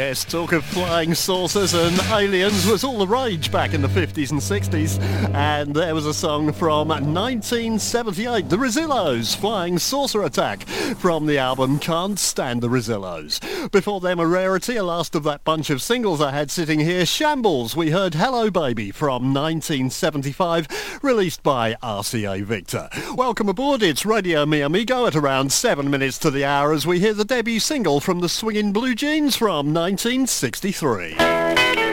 Yes, talk of flying saucers and aliens was all the rage back in the 50s and 60s. And there was a song from 1978, The Rezillos, Flying Saucer Attack, from the album Can't Stand the Rezillos. Before them, a rarity, a last of that bunch of singles I had sitting here, Shambles. We heard Hello Baby from 1975, released by RCA Victor. Welcome aboard, it's Radio Mi Amigo at around 7 minutes to the hour as we hear the debut single from the Swingin' Blue Jeans from 1963.